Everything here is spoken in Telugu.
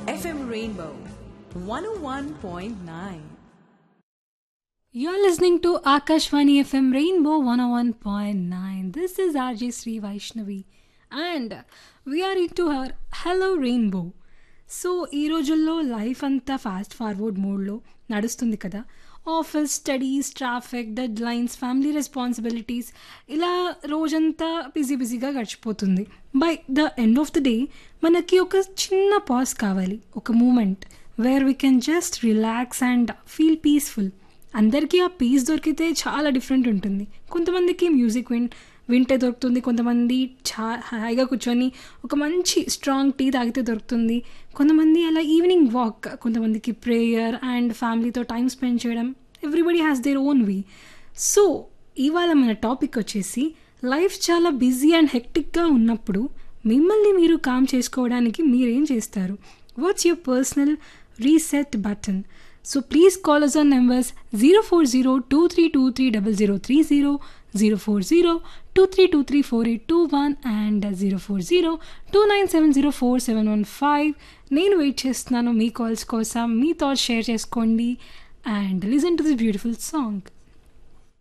FM Rainbow 101.9. You're listening to Akashvani FM Rainbow 101.9. This is RJ Sri Vaishnavi and we are into her Hello Rainbow. So ఈ రోజుల్లో లైఫ్ అంతా ఫాస్ట్ ఫార్వర్డ్ మోడ్లో నడుస్తుంది కదా. Office, studies, traffic, dead lines, family responsibilities, ఇలా రోజంతా బిజీగా గడిచిపోతుంది. By the end of the day మనకి ఒక చిన్న పాజ్ కావాలి, ఒక moment where we can just relax and feel peaceful. అందరికీ ఆ పీస్ దొరికితే చాలా డిఫరెంట్ ఉంటుంది. కొంతమందికి మ్యూజిక్ వింటే దొరుకుతుంది, కొంతమంది హాయిగా కూర్చొని ఒక మంచి స్ట్రాంగ్ టీ తాగితే దొరుకుతుంది, కొంతమంది అలా ఈవినింగ్ వాక్, కొంతమందికి ప్రేయర్ అండ్ ఫ్యామిలీతో టైం స్పెండ్ చేయడం. Everybody has their own way. So ఇవాళ మన టాపిక్ వచ్చేసి లైఫ్ చాలా బిజీ అండ్ హెక్టిక్గా ఉన్నప్పుడు మిమ్మల్ని మీరు కామ్ చేసుకోవడానికి మీరేం చేస్తారు? What's your personal reset button? So please call us on numbers 040-2323-0030, 040-2323-4821 and 040-29704715. నేను వెయిట్ చేస్తున్నాను మీ కాల్స్ కోసం. మీ థాట్స్ షేర్ చేసుకోండి and listen to this beautiful song.